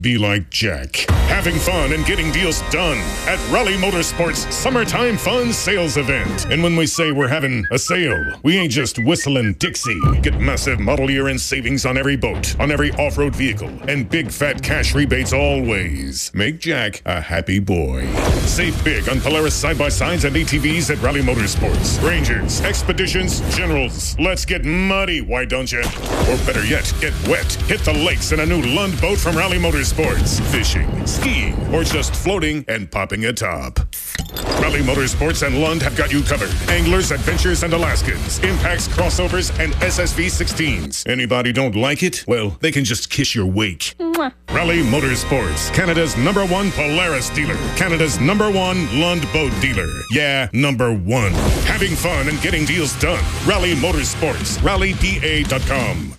Be like Jack, having fun and getting deals done at Raleigh Motorsports Summertime Fun Sales Event. And when we say we're having a sale, we ain't just whistling Dixie. Get massive model year end savings on every boat, on every off-road vehicle, and big fat cash rebates always. Make Jack a happy boy. Save big on Polaris side-by-sides and ATVs at Raleigh Motorsports. Rangers, Expeditions, Generals. Let's get muddy, why don't you? Or better yet, get wet. Hit the lakes in a new Lund boat from Raleigh Motorsports. Fishing, skiing, or just floating and popping a top. Raleigh Motorsports and Lund have got you covered. Anglers, Adventures, and Alaskans, Impacts, Crossovers, and SSV 16s. Anybody don't like it? Well, they can just kiss your wake. Mwah. Raleigh Motorsports, Canada's #1 Polaris dealer. Canada's #1 Lund boat dealer. Yeah, #1. Having fun and getting deals done. Raleigh Motorsports, RaleighPA.com.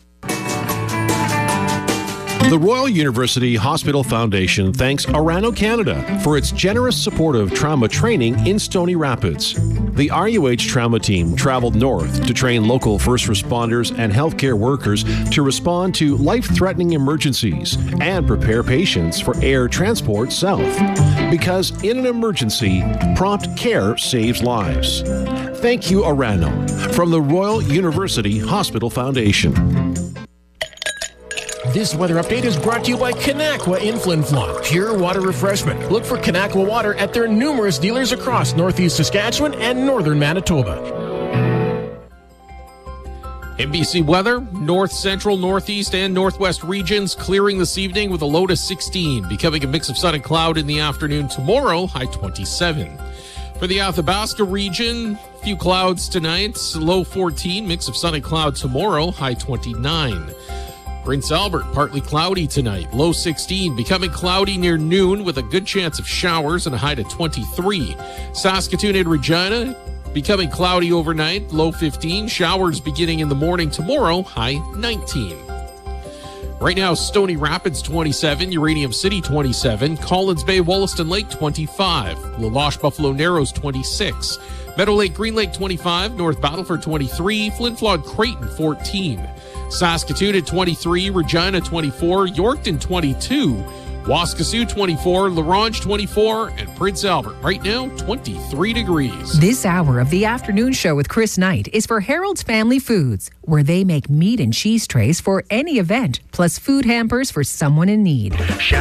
The Royal University Hospital Foundation thanks Orano Canada for its generous support of trauma training in Stony Rapids. The RUH trauma team traveled north to train local first responders and healthcare workers to respond to life-threatening emergencies and prepare patients for air transport south. Because in an emergency, prompt care saves lives. Thank you, Orano, from the Royal University Hospital Foundation. This weather update is brought to you by Kanakwa in Flin Flon. Pure water refreshment. Look for Kanakwa water at their numerous dealers across northeast Saskatchewan and northern Manitoba. NBC weather, north, central, northeast, and northwest regions clearing this evening with a low to 16, becoming a mix of sun and cloud in the afternoon tomorrow, high 27. For the Athabasca region, few clouds tonight, low 14, mix of sun and cloud tomorrow, high 29. Prince Albert, partly cloudy tonight, low 16, becoming cloudy near noon with a good chance of showers and a high to 23. Saskatoon and Regina, becoming cloudy overnight, low 15, showers beginning in the morning tomorrow, high 19. Right now, Stony Rapids 27, Uranium City 27, Collins Bay, Wollaston Lake 25, La Loche, Buffalo Narrows 26, Meadow Lake, Green Lake 25, North Battleford 23, Flin Flon, Creighton 14. Saskatoon at 23, Regina 24, Yorkton 22, Waskesiu 24, La Ronge 24, and Prince Albert right now 23 degrees. This hour of the afternoon show with Chris Knight is for Harold's Family Foods, where they make meat and cheese trays for any event, plus food hampers for someone in need.